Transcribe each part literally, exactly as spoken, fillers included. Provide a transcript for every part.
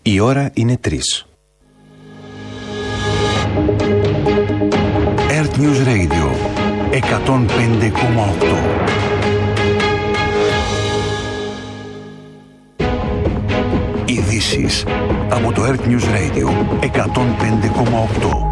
Η ώρα είναι τρεις. Earth News Radio εκατόν πέντε κόμμα οκτώ. Ειδήσεις από το Earth News Radio εκατόν πέντε κόμμα οκτώ.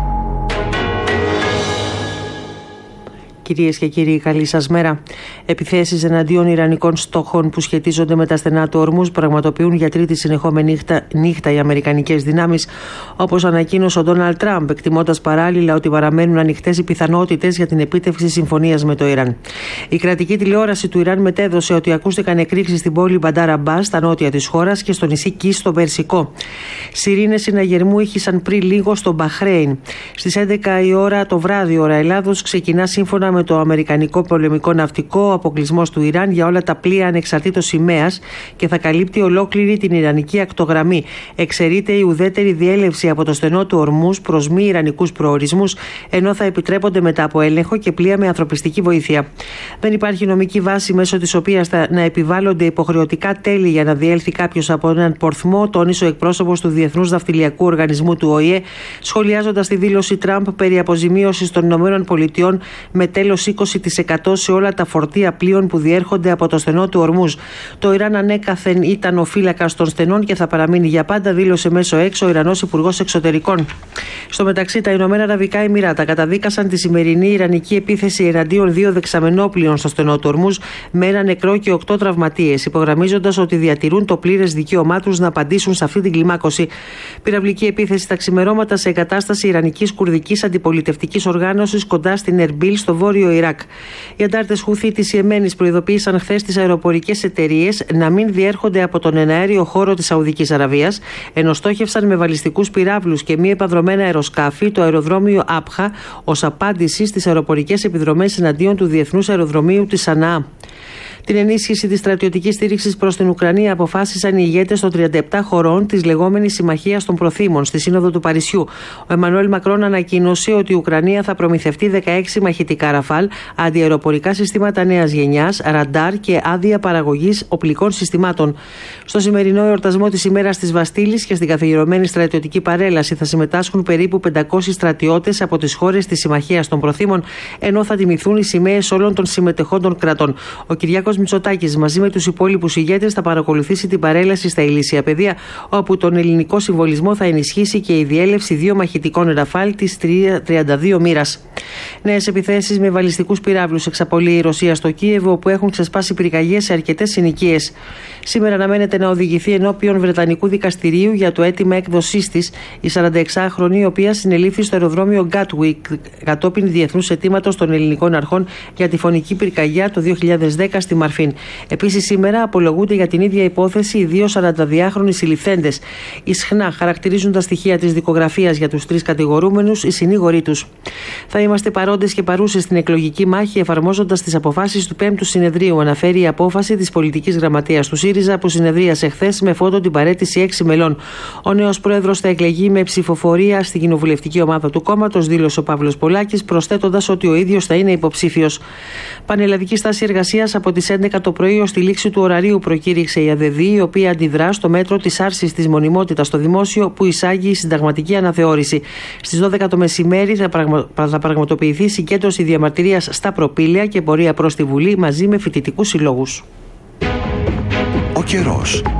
Κυρίες και κύριοι, καλή σας μέρα. Επιθέσεις εναντίον ιρανικών στόχων που σχετίζονται με τα στενά του Ορμούζ πραγματοποιούν για τρίτη συνεχόμενη νύχτα, νύχτα οι αμερικανικές δυνάμεις, όπως ανακοίνωσε ο Ντόναλντ Τραμπ, εκτιμώντας παράλληλα ότι παραμένουν ανοιχτές οι πιθανότητες για την επίτευξη συμφωνίας με το Ιράν. Η κρατική τηλεόραση του Ιράν μετέδωσε ότι ακούστηκαν εκρήξεις στην πόλη Μπαντάρ Αμπάς, στα νότια της χώρας, και στο νησί Κι, στο Περσικό. Σιρήνες συναγερμού ήχησαν πριν λίγο στο Μπαχρέιν. Στις έντεκα η ώρα το βράδυ, ώρα Ελλάδος, ξεκινά σύμφωνα με το Αμερικανικό πολεμικό ναυτικό ο αποκλεισμός του Ιράν για όλα τα πλοία ανεξαρτήτως σημαίας και θα καλύπτει ολόκληρη την Ιρανική ακτογραμμή. Εξαιρείται η ουδέτερη διέλευση από το στενό του Ορμούζ προς μη Ιρανικούς προορισμούς, ενώ θα επιτρέπονται μετά από έλεγχο και πλοία με ανθρωπιστική βοήθεια. Δεν υπάρχει νομική βάση μέσω της οποίας θα να επιβάλλονται υποχρεωτικά τέλη για να διέλθει κάποιος από έναν πορθμό, τόνισε ο εκπρόσωπος του Διεθνούς Ναυτιλιακού Οργανισμού του Ο Η Ε, σχολιάζοντας τη δήλωση Τραμπ περί αποζημίωσης των ΗΠΑ με τέλος είκοσι τοις εκατό σε όλα τα φορτία πλοίων που διέρχονται από το στενό του Ορμούζ. Το Ιράν ανέκαθεν ήταν ο φύλακας των στενών και θα παραμείνει για πάντα, δήλωσε μέσω έξω ο Ιρανός Υπουργός Εξωτερικών. Στο μεταξύ, τα Ηνωμένα Αραβικά Εμιράτα καταδίκασαν τη σημερινή ιρανική επίθεση εναντίον δύο δεξαμενόπλοιων στο στενό του Ορμούζ με ένα νεκρό και οκτώ τραυματίες, υπογραμμίζοντας ότι διατηρούν το πλήρες δικαίωμά τους να απαντήσουν σε αυτή την κλιμάκωση. Πυραυλική επίθεση τα ξημερώματα σε εγκατάσταση Ιρανικής Κουρδικής Αντιπολιτευτικής Οργάνωσης κοντά στην Ερμπίλ, στο βόρειο Ιράκ. Οι αντάρτες Χουθί της Ιεμένης προειδοποίησαν χθες τις αεροπορικές εταιρείες να μην διέρχονται από τον εναέριο χώρο της Σαουδικής Αραβίας, ενώ στόχευσαν με βαλιστικούς πυράβλους και μη επανδρωμένα αεροσκάφη το αεροδρόμιο Άπχα ως απάντηση στις αεροπορικές επιδρομές εναντίον του Διεθνούς Αεροδρομίου της Σαναά. Την ενίσχυση της στρατιωτικής στήριξης προς την Ουκρανία αποφάσισαν οι ηγέτες των τριάντα επτά χωρών της λεγόμενης Συμμαχίας των Προθήμων στη Σύνοδο του Παρισιού. Ο Εμμανουέλ Μακρόν ανακοίνωσε ότι η Ουκρανία θα προμηθευτεί δεκαέξι μαχητικά Ραφάλ, αντιαεροπορικά συστήματα νέας γενιάς, ραντάρ και άδεια παραγωγής οπλικών συστημάτων. Στο σημερινό εορτασμό της ημέρας της Βαστίλης και στην καθιερωμένη στρατιωτική παρέλαση θα συμμετάσχουν περίπου πεντακόσιοι στρατιώτες από τις χώρες της Συμμαχίας των Προθήμων, ενώ θα τιμηθούν οι σημαίες όλων των συμμετεχόντων κρατών. Ο Κυριάκος Μητσοτάκης μαζί με τους υπόλοιπους ηγέτες θα παρακολουθήσει την παρέλαση στα Ηλίσια Πεδία, όπου τον ελληνικό συμβολισμό θα ενισχύσει και η διέλευση δύο μαχητικών Ραφάλ της τριάντα δύο μοίρας. Νέες επιθέσεις με βαλιστικούς πυράβλους εξαπολύει η Ρωσία στο Κίεβο, όπου έχουν ξεσπάσει πυρκαγιές σε αρκετές συνοικίες. Σήμερα αναμένεται να οδηγηθεί ενώπιον Βρετανικού δικαστηρίου για το αίτημα έκδοσής της η σαρανταεξάχρονη, η οποία συνελήφθη στο αεροδρόμιο Gatwick κατόπιν διεθνούς αιτήματος των ελληνικών αρχών για τη φωνική πυρκαγιά το δύο χιλιάδες δέκα στη Μαρφίν. Επίσης, σήμερα απολογούνται για την ίδια υπόθεση οι δύο σαρανταδυάχρονοι συλληφθέντες. Ισχνά χαρακτηρίζουν τα στοιχεία της δικογραφίας για τους τρεις κατηγορούμενους οι συνήγοροι τους. Θα είμαστε παρόντες και παρούσες στην εκλογική μάχη, εφαρμόζοντας τις αποφάσεις του πέμπτου συνεδρίου, αναφέρει η απόφαση της πολιτικής γραμματείας του ΣΥΡΙΖΑ που συνεδρίασε χθες με φόντο την παραίτηση έξι μελών. Ο νέος πρόεδρος θα εκλεγεί με ψηφοφορία στην κοινοβουλευτική ομάδα του κόμματος, δήλωσε ο Παύλος Πολάκης, προσθέτοντας ότι ο ίδιος θα είναι υποψήφιος. Πανελλαδική στάση εργασίας από τις έντεκα το πρωί ως τη λήξη του ωραρίου, προκήρυξε η ΑΔΔ, η οποία αντιδρά στο μέτρο της άρσης της μονιμότητας στο δημόσιο που εισάγει η συνταγματική αναθεώρηση. Στις δώδεκα το μεσημέρι θα, πραγμα... θα πραγματοποιηθεί συγκέντρωση διαμαρτυρίας στα Προπήλαια και πορεία προς τη Βουλή μαζί με φοιτητικούς συλλόγους. Ο καιρός.